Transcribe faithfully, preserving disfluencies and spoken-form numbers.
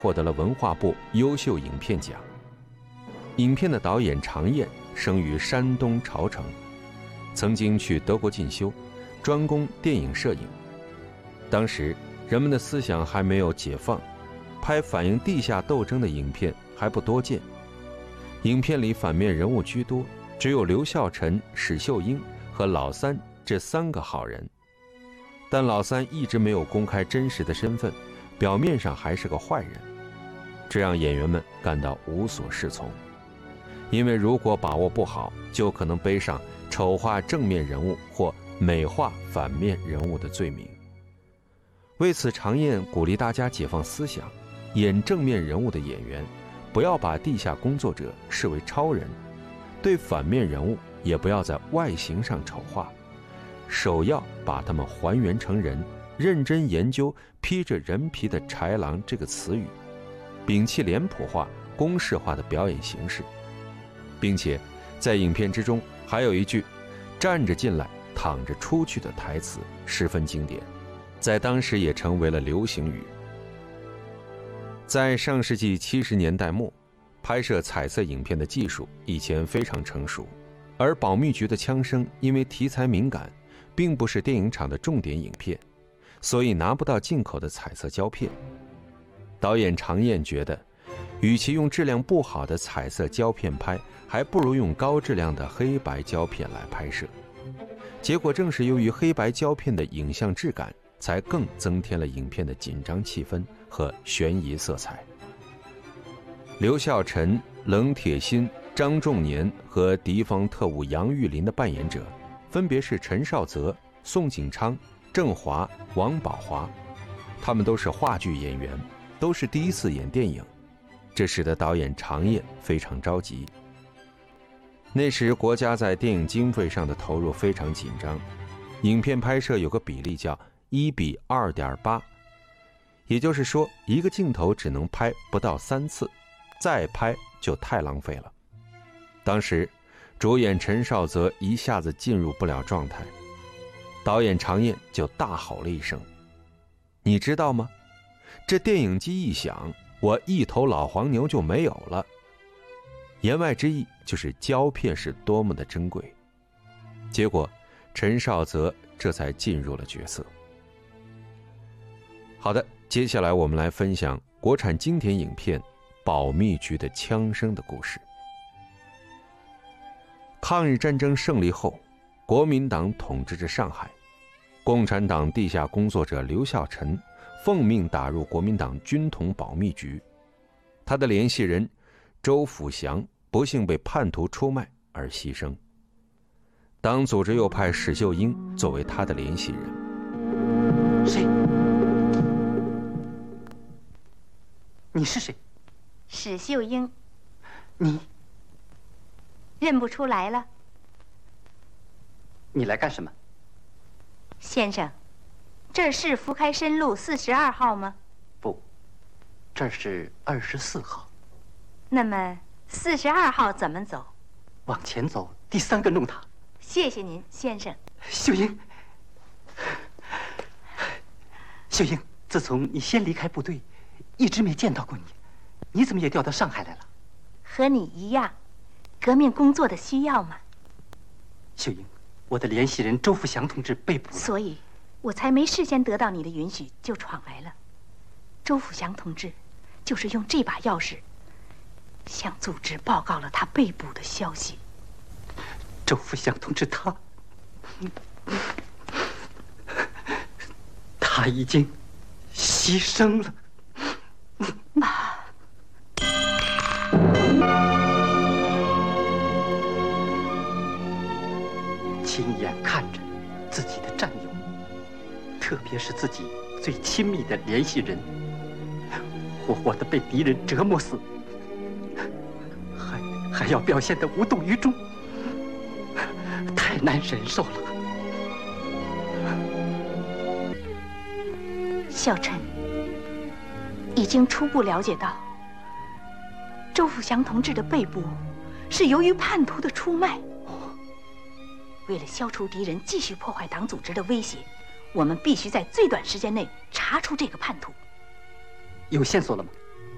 获得了文化部优秀影片奖。影片的导演常燕生于山东潮城，曾经去德国进修，专攻电影摄影。当时人们的思想还没有解放，拍反映地下斗争的影片还不多见。影片里反面人物居多，只有刘孝臣、史秀英和老三这三个好人。但老三一直没有公开真实的身份，表面上还是个坏人，这让演员们感到无所适从。因为如果把握不好，就可能背上丑化正面人物或美化反面人物的罪名。为此，常燕鼓励大家解放思想，演正面人物的演员不要把地下工作者视为超人，对反面人物也不要在外形上丑化，首要把他们还原成人，认真研究披着人皮的豺狼这个词语，摒弃脸谱化、公式化的表演形式。并且在影片之中还有一句站着进来躺着出去的台词十分经典，在当时也成为了流行语。在上世纪七十年代末，拍摄彩色影片的技术以前非常成熟，而保密局的枪声因为题材敏感，并不是电影厂的重点影片，所以拿不到进口的彩色胶片。导演常燕觉得，与其用质量不好的彩色胶片拍，还不如用高质量的黑白胶片来拍摄。结果正是由于黑白胶片的影像质感，才更增添了影片的紧张气氛和悬疑色彩。刘孝臣、冷铁心、张仲年和敌方特务杨玉林的扮演者分别是陈少泽、宋景昌、郑华、王宝华，他们都是话剧演员，都是第一次演电影，这使得导演常燕非常着急。那时国家在电影经费上的投入非常紧张，影片拍摄有个比例叫一比二点八，也就是说一个镜头只能拍不到三次，再拍就太浪费了。当时主演陈少泽一下子进入不了状态，导演常燕就大吼了一声：“你知道吗？这电影机一响，我一头老黄牛就没有了。”言外之意就是胶片是多么的珍贵。结果陈少泽这才进入了角色。好的，接下来我们来分享国产经典影片《保密局的枪声》的故事。抗日战争胜利后，国民党统治着上海，共产党地下工作者刘孝臣奉命打入国民党军统保密局，他的联系人周辅祥不幸被叛徒出卖而牺牲。党组织又派史秀英作为他的联系人。 谁？你是谁？ 史秀英。 你认不出来了？ 你来干什么？ 先生，这是福开申路四十二号吗？ 不，这是二十四号。 那么四十二号怎么走？ 往前走，第三个弄堂。 谢谢您，先生。 秀英，秀英，自从你先离开部队，一直没见到过你，你怎么也调到上海来了？ 和你一样，革命工作的需要嘛。 秀英，我的联系人周福祥同志被捕了， 所以我才没事先得到你的允许就闯来了。周福祥同志就是用这把钥匙向组织报告了他被捕的消息。 周福祥同志他他已经牺牲了。 啊！ 亲眼看着自己的战友，特别是自己最亲密的联系人，活活的被敌人折磨死，还还要表现得无动于衷，太难忍受了。 小陈已经初步了解到，周福祥同志的被捕是由于叛徒的出卖。为了消除敌人继续破坏党组织的威胁，我们必须在最短时间内查出这个叛徒。 有线索了吗？